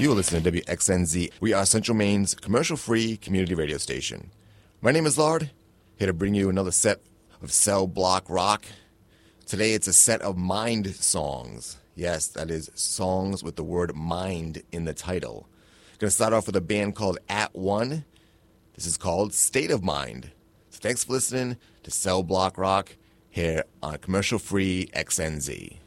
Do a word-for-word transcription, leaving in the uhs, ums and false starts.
You are listening to W X N Z. We are Central Maine's commercial-free community radio station. My name is Lard, here to bring you another set of cell block rock. Today it's a set of mind songs. Yes, that is songs with the word mind in the title. Going to start off with a band called At One. This is called State of Mind. So thanks for listening to Cell Block Rock here on commercial-free X N Z.